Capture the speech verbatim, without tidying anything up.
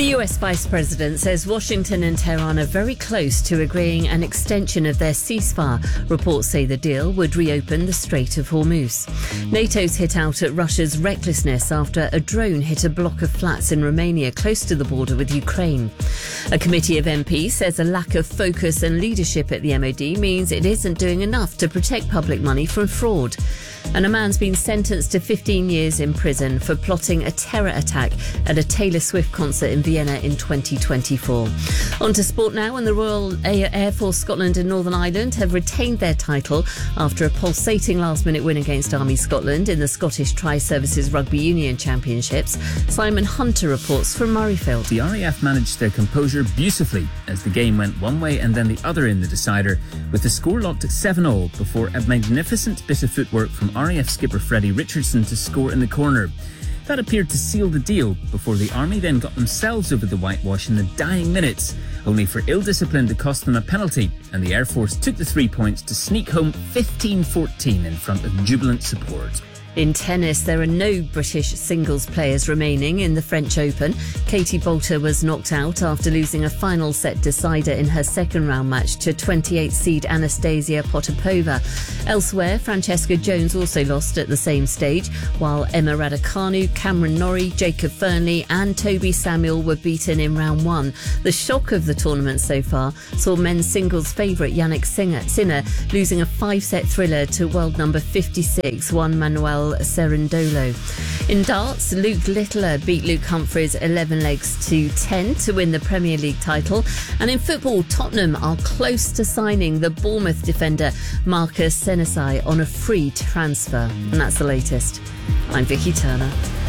The U S Vice President says Washington and Tehran are very close to agreeing an extension of their ceasefire. Reports say the deal would reopen the Strait of Hormuz. NATO's hit out at Russia's recklessness after a drone hit a block of flats in Romania close to the border with Ukraine. A committee of M Ps says a lack of focus and leadership at the M O D means it isn't doing enough to protect public money from fraud. And a man's been sentenced to fifteen years in prison for plotting a terror attack at a Taylor Swift concert in Vienna in twenty twenty-four. On to sport now, and the Royal Air Force Scotland and Northern Ireland have retained their title after a pulsating last-minute win against Army Scotland in the Scottish Tri-Services Rugby Union Championships. Simon Hunter reports from Murrayfield. The R A F managed their composure beautifully as the game went one way and then the other in the decider, with the score locked at seven all before a magnificent bit of footwork from R A F skipper Freddie Richardson to score in the corner. That appeared to seal the deal before the Army then got themselves over the whitewash in the dying minutes, only for ill discipline to cost them a penalty, and the Air Force took the three points to sneak home fifteen fourteen in front of jubilant support. In tennis, there are no British singles players remaining in the French Open. Katie Boulter was knocked out after losing a final set decider in her second round match to twenty-eight seed Anastasia Potapova. Elsewhere, Francesca Jones also lost at the same stage, while Emma Raducanu, Cameron Norrie, Jacob Fernley and Toby Samuel were beaten in round one. The shock of the tournament so far saw men's singles favourite Yannick Sinner losing a five-set thriller to world number fifty-six, Juan Manuel Cerundolo. In darts, Luke Littler beat Luke Humphries eleven legs to ten to win the Premier League title. And in football, Tottenham are close to signing the Bournemouth defender Marcus Senesi on a free transfer. And that's the latest. I'm Vicky Turner.